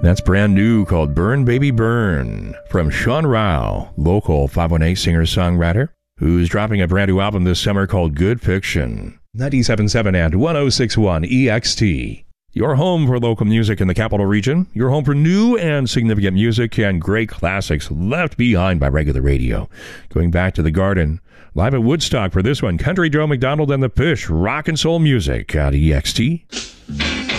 That's brand new, called Burn Baby Burn, from Sean Rao, local 518 singer-songwriter, who's dropping a brand new album this summer called Good Fiction. 97.7 and 106.1 EXT. Your home for local music in the capital region. Your home for new and significant music and great classics left behind by regular radio. Going back to the Garden, live at Woodstock for this one, Country Joe McDonald and the Fish, rock and soul music at EXT.